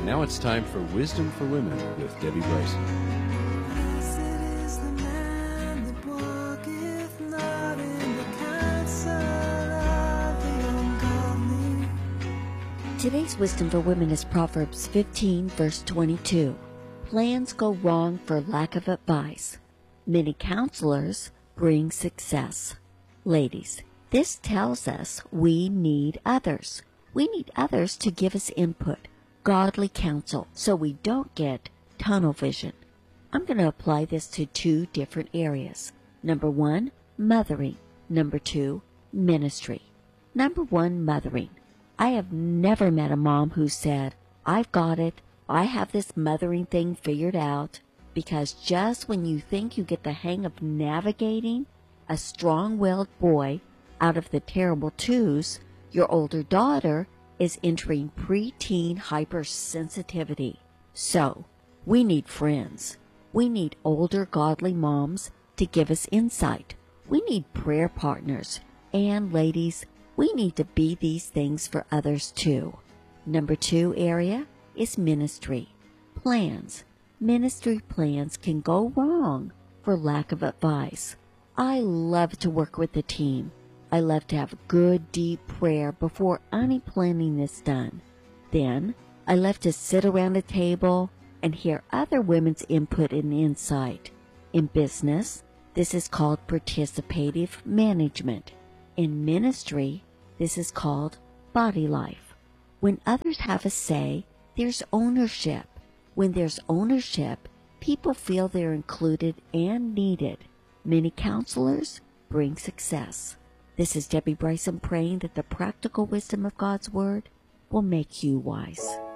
Now it's time for Wisdom for Women with Debbie Bryson. Blessed is the man that walketh not in the counsel of the ungodly. Today's Wisdom for Women is Proverbs 15, verse 22. Plans go wrong for lack of advice. Many counselors bring success. Ladies, this tells us we need others. We need others to give us input, godly counsel, so we don't get tunnel vision. I'm going to apply this to two different areas. Number one, mothering. Number two, ministry. Number one, mothering. I have never met a mom who said, I've got it, I have this mothering thing figured out, because just when you think you get the hang of navigating a strong-willed boy out of the terrible twos, your older daughter is entering preteen hypersensitivity. So, we need friends. We need older godly moms to give us insight. We need prayer partners. And ladies, we need to be these things for others too. Number two area is ministry. Plans. Ministry plans can go wrong for lack of advice. I love to work with the team. I love to have good, deep prayer before any planning is done. Then, I love to sit around a table and hear other women's input and insight. In business, this is called participative management. In ministry, this is called body life. When others have a say, there's ownership. When there's ownership, people feel they're included and needed. Many counselors bring success. This is Debbie Bryson praying that the practical wisdom of God's Word will make you wise.